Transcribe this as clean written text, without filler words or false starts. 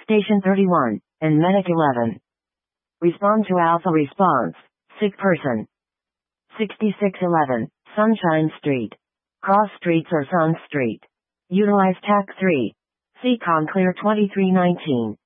Station 31, and Medic 11. Respond to Alpha response. Sick person. 6611, Sunshine Street. Cross Streets or Sun Street. Utilize TAC 3. Seacon Clear 2319.